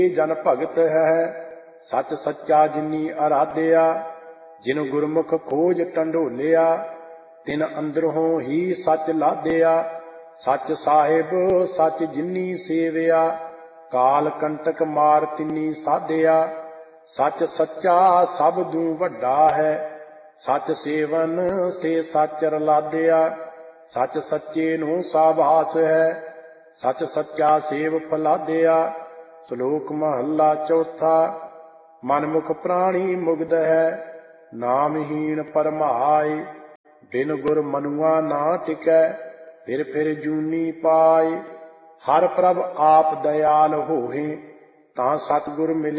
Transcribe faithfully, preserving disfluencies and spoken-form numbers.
ਜਨ ਭਗਤ ਹੈ। ਸੱਚ ਸੱਚਾ ਜਿਨੀ ਅਰਾਧਿਆ, ਜਿਨ ਗੁਰਮੁਖ ਖੋਜ ਟੰਡੋਲਿਆ। ਤਿਨ ਅੰਦਰੋਂ ਹੀ ਸੱਚ ਲਾਧਿਆ, ਸੱਚ ਸਾਹਿਬ ਸੱਚ ਜਿਨੀ ਸੇਵਿਆ। ਕਾਲ ਕੰਟਕ ਮਾਰ ਤਿਨੀ ਸਾਧਿਆ, ਸੱਚ ਸੱਚਾ ਸਭ ਦੂੰ ਵੱਡਾ ਹੈ। ਸੱਚ ਸੇਵਨ ਸੇ ਸੱਚ ਰਲਾਧਿਆ, ਸੱਚ ਸੱਚੇ ਨੂੰ ਸਾਬਾਸ ਹੈ। ਸੱਚ ਸੱਚਾ ਸੇਵ ਫਲਾਧਿਆ। ਸ਼ਲੋਕ ਮਹੱਲਾ ਚੌਥਾ। ਮਨਮੁਖ ਪ੍ਰਾਣੀ ਮੁਗਧ ਹੈ, ਨਾਮਹੀਣ ਭਰਮਾਏ। ਬਿਨ ਗੁਰ ਮਨੁਆ ਨਾ ਟਿਕੈ, ਫਿਰ ਫਿਰ ਜੂਨੀ ਪਾਏ। ਹਰ ਪ੍ਰਭ ਆਪ ਦਇਆਲ ਹੋਏ, ਤਾਂ ਸਤਿਗੁਰ ਮਿਲੇ